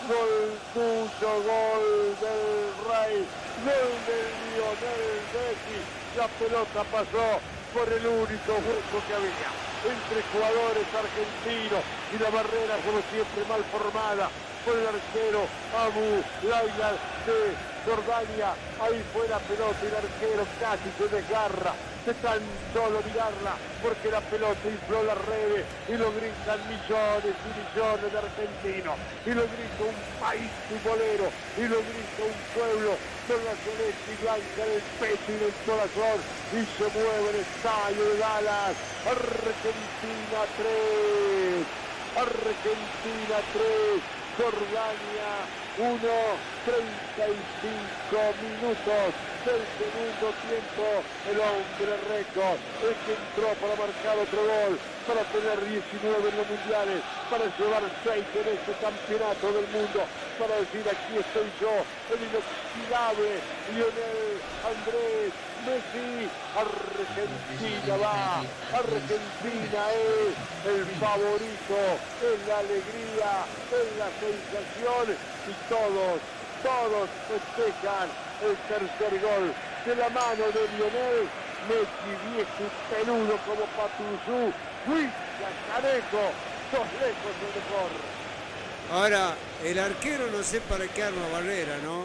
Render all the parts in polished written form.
Gol tuyo, gol del Rey, gol del Lionel Messi. La pelota pasó por el único hueco que había entre jugadores argentinos y la barrera, como siempre, mal formada por el arquero Abu Laila de Jordania. Ahí fue la pelota y el arquero casi se desgarra de tan solo mirarla, porque la pelota infló las redes y lo gritan millones y millones de argentinos, y lo grita un país futbolero, y lo grita un pueblo con la celeste y blanca del pecho y del corazón, y se mueve el estadio de Dallas. Argentina 3, Argentina 3, Jordania 1, 35 minutos del segundo tiempo. El hombre récord, el que entró para marcar otro gol, para tener 19 en los mundiales, para llevar 6 en este campeonato del mundo, para decir: aquí estoy yo, el inoxidable Lionel Andrés Messi. Argentina va, Argentina es el favorito, es la alegría, es la sensación, y todos festejan el tercer gol de la mano de Lionel Messi, viejo y peludo como Patuzú. Huilla, Caneco, sos lejos el mejor. Ahora, el arquero no sé para qué arma barrera, ¿no?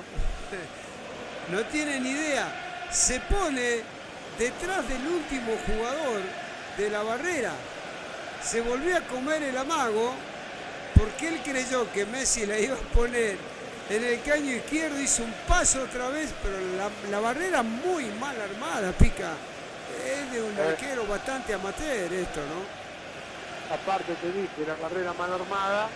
No tiene ni idea. Se pone detrás del último jugador de la barrera. Se volvió a comer el amago porque él creyó que Messi la iba a poner en el caño izquierdo. Hizo un paso otra vez, pero la barrera muy mal armada, Pica. Es de un arquero bastante amateur esto, ¿no? Aparte te dije, la barrera mal armada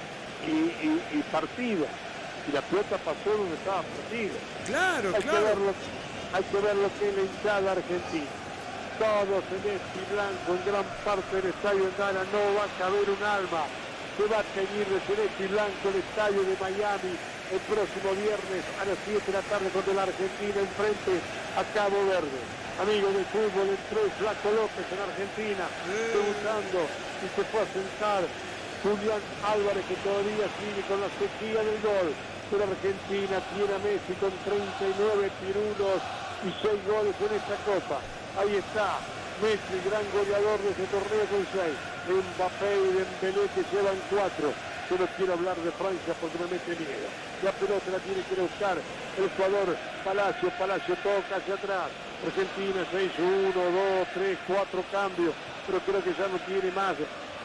y partida. Y la pelota pasó donde estaba partida. Claro, Hay que ver lo que es la hinchada argentina. Todo celeste y blanco, en gran parte del estadio en Dallas no va a caber un alma. Se va a teñir de celeste y blanco el estadio de Miami el próximo viernes a las 7 de la tarde, con la Argentina enfrente a Cabo Verde. Amigos del fútbol, entró el Flaco López en Argentina, debutando, y se fue a sentar Julián Álvarez, que todavía sigue con la sequía del gol. Pero Argentina tiene a Messi con 39 tirunos y 6 goles en esta copa. Ahí está Messi, gran goleador de este torneo, con 6. Mbappé y Dembélé, que llevan 4. Yo no quiero hablar de Francia porque me mete miedo. La pelota la tiene que buscar el jugador Palacio. Palacio toca hacia atrás. Argentina se hizo 1, 2, 3, 4 cambios, pero creo que ya no tiene más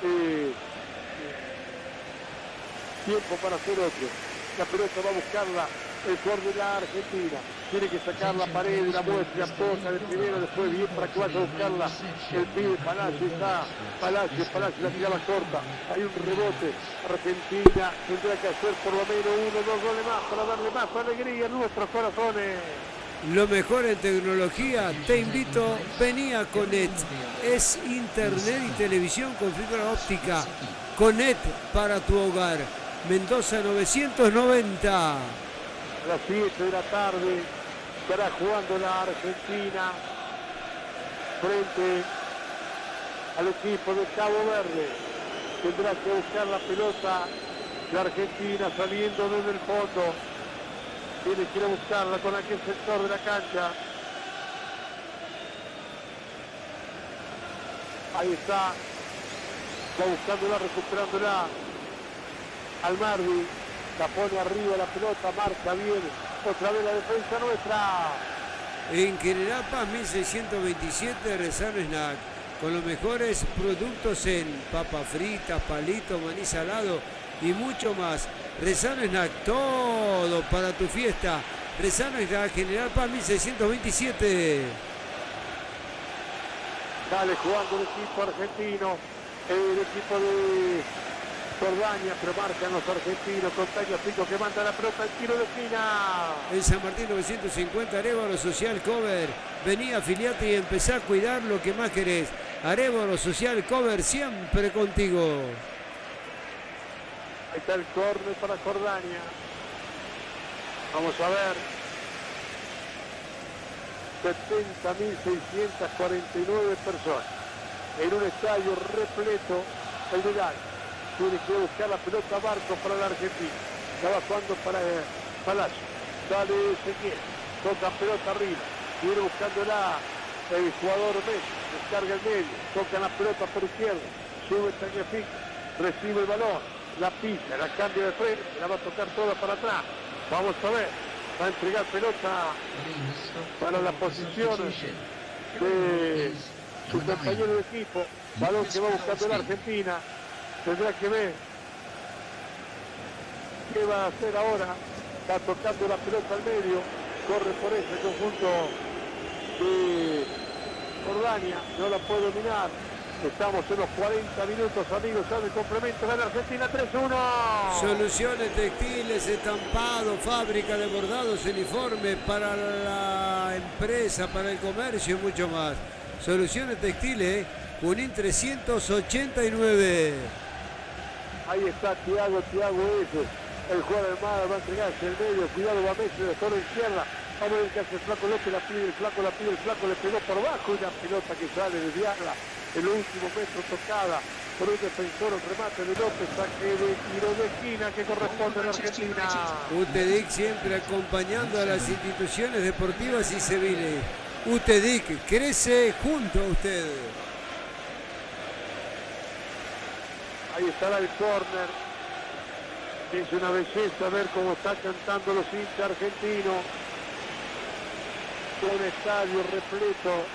tiempo para hacer otro. La pelota va a buscarla el jugador de la Argentina. Tiene que sacar la pared, la muestra, toca de primero, después bien para que vaya a buscarla el pibe. Palacio está, Palacio la tiraba corta. Hay un rebote. Argentina tendrá que hacer por lo menos 1 o 2 goles más para darle más alegría a nuestros corazones. Lo mejor en tecnología, te invito, vení a Conet. Es internet y televisión con fibra óptica. Conet para tu hogar. Mendoza 990. A las 7 de la tarde estará jugando la Argentina frente al equipo de Cabo Verde. Tendrá que buscar la pelota la Argentina saliendo desde el fondo. Tiene que ir a buscarla con aquel sector de la cancha. Ahí está. Va buscándola, recuperándola. Almardi la pone arriba la pelota, marca bien. Otra vez la defensa nuestra. En General Paz 1627, Rezano Snack, con los mejores productos en papa frita, palito, maní salado y mucho más. Rezano Snack, todo para tu fiesta. Rezano Snack, General Paz 1627. Sale jugando el equipo argentino, el equipo de Jordania, pero marcan los argentinos con Taño Pico, que manda la pelota al tiro de esquina. En San Martín 950, Arevalo Social Cover. Vení, afiliate y empezá a cuidar lo que más querés. Arevalo Social Cover, siempre contigo. Ahí está el córner para Jordania. Vamos a ver. 70.649 personas en un estadio repleto. El Vidal tiene que buscar la pelota Barco para la Argentina. La va jugando para Palacio. Sale Ezequiel. Toca pelota arriba. Viene buscándola el jugador Messi. Descarga el medio. Toca la pelota por izquierda. Sube Tagliafico. Recibe el balón. La pisa. La cambia de frente. La va a tocar toda para atrás. Vamos a ver. Va a entregar pelota para la posición de su compañero de equipo. Balón que va buscando la Argentina. Tendrá que ver qué va a hacer ahora. Está tocando la pelota al medio. Corre por ese conjunto de Jordania. No la puede dominar. Estamos en los 40 minutos, amigos, ya de complemento. Gana Argentina 3-1. Soluciones textiles, estampado, fábrica de bordados, uniforme para la empresa, para el comercio y mucho más. Soluciones textiles, Junín 389. Ahí está Thiago ese. El jugador armado va a entregarse el medio. Cuidado, va Messi de zona izquierda. Vamos a ver qué hace el flaco López. La pide el flaco, le pegó por bajo. Y la pelota que sale de Diabla. El último metro tocada por un defensor, el remate de López, saque de tiro de esquina que corresponde a la Argentina. UTEDIC siempre acompañando a las instituciones deportivas y civiles. UTEDIC crece junto a usted. Ahí estará el córner. Es una belleza ver cómo están cantando los hinchas argentinos. Un estadio repleto.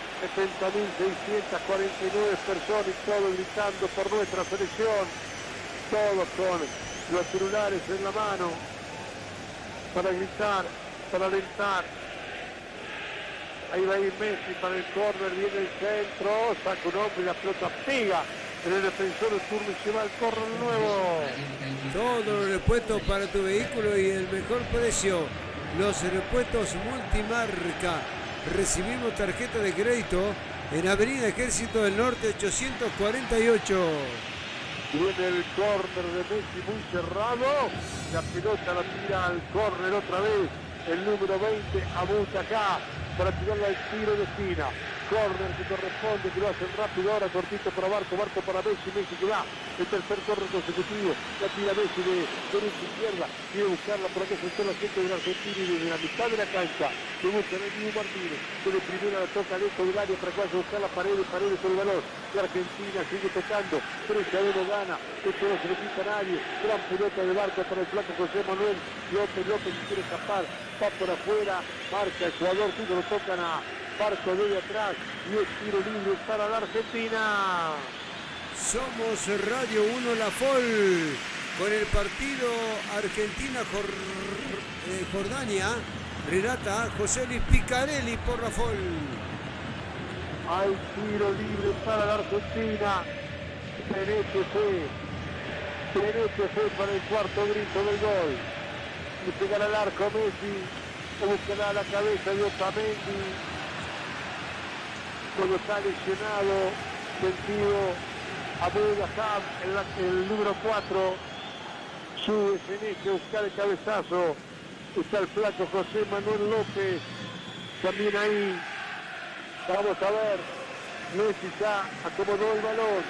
70.649 personas y todos gritando por nuestra selección, todos con los celulares en la mano para gritar, para alentar. Ahí va a ir Messi para el córner, viene el centro, saca un hombre y la pelota pega en el defensor, el turno y se va al córner nuevo. Todos los repuestos para tu vehículo y el mejor precio, los repuestos multimarca. Recibimos tarjeta de crédito en Avenida Ejército del Norte 848. Viene el córner de Messi muy cerrado. La pelota la tira al córner otra vez. El número 20, Abutacá, para tirarla al tiro de esquina. Córner que corresponde, que lo hacen rápido ahora, cortito para Barco para Messi, Messi que va. El tercer córner consecutivo. La tira Messi de derecha izquierda. Quiere buscarla por acá, sector la gente de la Argentina y desde la mitad de la cancha. Que busca el Dibu Martínez. Que de primera la toca dentro del área para que vaya a buscar la pared por el balón. La Argentina sigue tocando. 3-1 gana. Esto no se le quita a nadie. Gran pelota de Barco para el flaco José Manuel. López quiere escapar. Va por afuera. Marca el jugador. Tudo lo tocan a Barco desde atrás. Y es tiro libre para la Argentina. Somos Radio 1 La Fol con el partido Argentina-Jordania. Relata José Luis Picarelli por La Fol. Hay tiro libre para la Argentina. Tenete para el cuarto grito del gol. Y pegará al arco Messi. Buscará la cabeza de Otamendi. Cuando está lesionado, sentido Abudahab, el número 4, sube Senece a buscar el cabezazo. Está el flaco José Manuel López, también ahí. Vamos a ver, Messi ya acomodó el balón.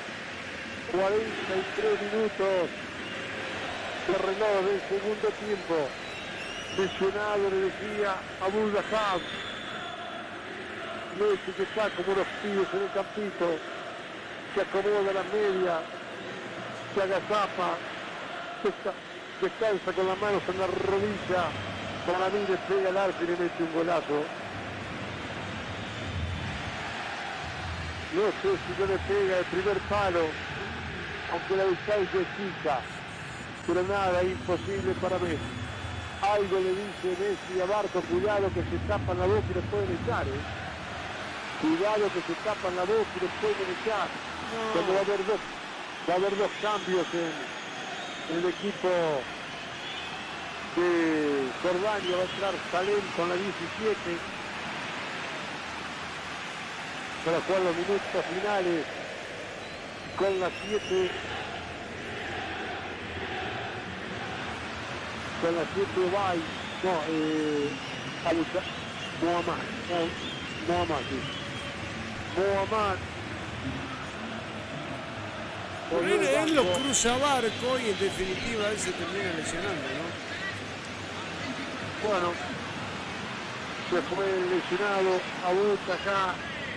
43 minutos de reloj del segundo tiempo. Lesionado, le decía Abudahab. Messi que está como los pibes en el campito, se acomoda la media, se agazapa, descansa con las manos en la rodilla, para mí le pega al arco y le mete un golazo. No sé si no le pega el primer palo, aunque la distancia es chica, pero nada, imposible para Messi. Algo le dice Messi a Barco, cuidado que se tapan la boca y le pueden echar, Cuidado que se tapan la boca y les pueden echar. No. Cuando va a haber dos cambios en el equipo de Jordania. Va a entrar Salem con la 17 para jugar los minutos finales con la 7. Con la 7 Bay. Mohamed. Por él lo cruza Barco y en definitiva él se termina lesionando, ¿no? Bueno, se fue lesionado a vuelta acá.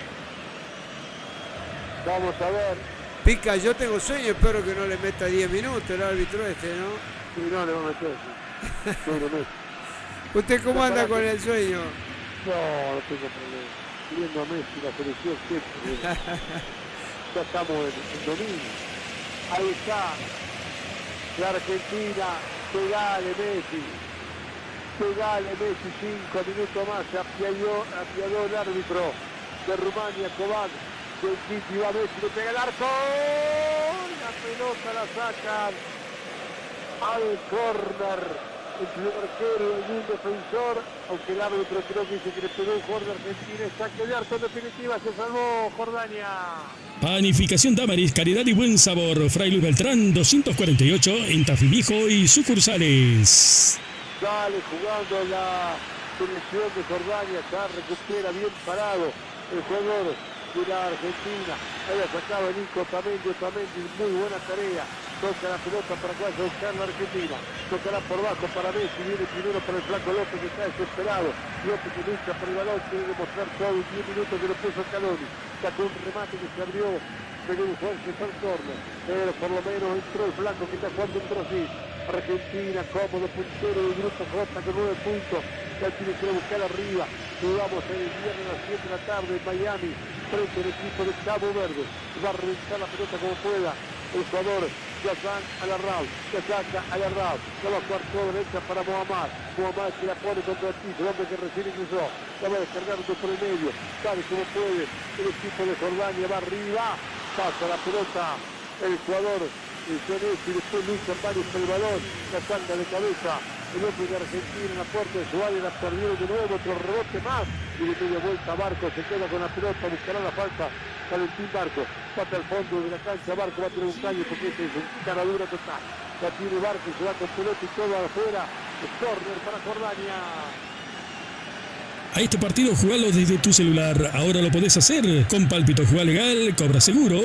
Vamos a ver. Pica, yo tengo sueño, espero que no le meta 10 minutos el árbitro este, ¿no? Sí, no le va a meter. Sí, no le mete. ¿Usted cómo anda con el sueño? No tengo problema. Viendo a Messi, la selección siempre. Ya estamos en domingo. Ahí está. La Argentina. Pegale Messi. Pegale Messi. 5 minutos más. Se apiadó el árbitro de Rumania, Kovac. Del Titi va Messi. Le pega el arco. La pelota la sacan al córner. Entre el arquero y un defensor, aunque el árbitro creo que dice que le pegó un jugador de Argentina, saque de arco en definitiva, se salvó Jordania. Panificación Damaris, calidad y buen sabor. Fray Luis Beltrán, 248 en Tafilijo y sucursales. Sale jugando la selección de Jordania, acá recupera bien parado el jugador de la Argentina. Ahí ha sacado el Nico Otamendi, muy buena tarea. Toca la pelota para que vaya a buscar la Argentina. Tocará por bajo para Messi. Viene primero para el flaco López, que está desesperado. López que lucha por el balón. Quiere demostrar todo en 10 minutos que lo puso Caloni. Sacó un remate que se abrió. Pegó un fuerte al córner. Pero por lo menos entró el flaco que está jugando en Brasil. Argentina cómodo, puntero del grupo J con 9 puntos. Ya tiene que buscar arriba. Jugamos el viernes a las 7 de la tarde en Miami. Frente al equipo de Cabo Verde. Va a reventar la pelota como pueda. El jugador Yazan Alarrao, que saca Alarrao, la va a jugar toda derecha para Mohamed que la pone contra el piso, el hombre que recién ingresó, la va a descargar por el medio, sabe cómo puede, el equipo de Jordania va arriba, pasa la pelota, el jugador Senesi, después luchan varios por el balón, la saca de cabeza, el hombre de Argentina en la puerta de su área, la perdieron de nuevo, otro rebote más, y de media vuelta Barco se queda con la pelota, buscará la falta. Valentín Barco, pasa al fondo de la cancha, Barco va a tener un caño porque es un caradura total. La tiene Barco, se va con pelota y todo afuera. Es córner para Jordania. A este partido jugalo desde tu celular. Ahora lo podés hacer con Pálpito. Juega legal, cobra seguro.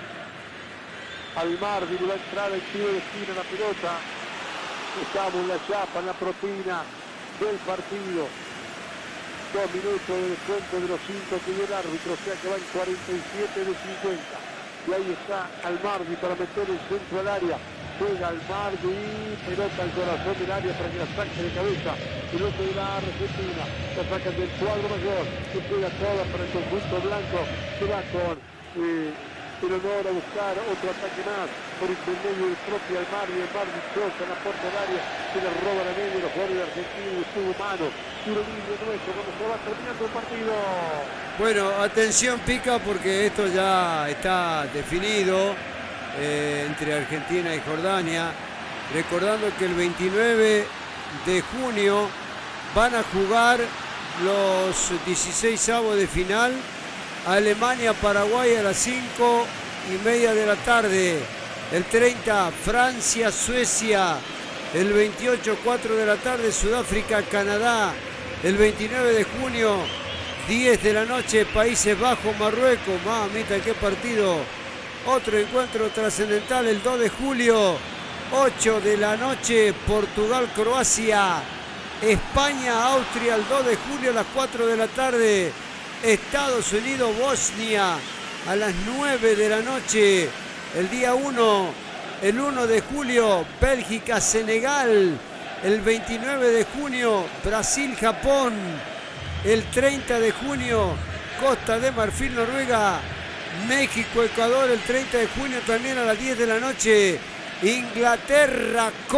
Almardi va a entrar el tiro de esquina la pelota. Estamos en la chapa, en la propina del partido. 2 minutos de descuento de los 5 que dio el árbitro, o sea que van 47 de 50. Y ahí está Almardi para meter el centro al área. Juega Almardi, pelota al corazón del área para que la saque de cabeza. Pelota de la Argentina, la sacan del cuadro mayor, que juega toda para el conjunto blanco, que va con el honor a buscar otro ataque más por intermedio del propio Almardi. Almardi choca en la puerta del área, se le roba la media, los jugadores de Argentina y estuvo humano. Tiro libre nuestro cuando se va terminando el partido. Bueno, atención Pica, porque esto ya está definido entre Argentina y Jordania. Recordando que el 29 de junio van a jugar los 16avos de final. Alemania-Paraguay a las 5:30 de la tarde. El 30, Francia-Suecia. El 28, 4 de la tarde, Sudáfrica-Canadá. El 29 de junio, 10 de la noche, Países Bajos, Marruecos. Mamita, qué partido. Otro encuentro trascendental el 2 de julio, 8 de la noche, Portugal, Croacia. España, Austria, el 2 de julio a las 4 de la tarde. Estados Unidos, Bosnia, a las 9 de la noche. El día 1, el 1 de julio, Bélgica, Senegal. El 29 de junio, Brasil, Japón. El 30 de junio, Costa de Marfil, Noruega. México, Ecuador, el 30 de junio también a las 10 de la noche. Inglaterra,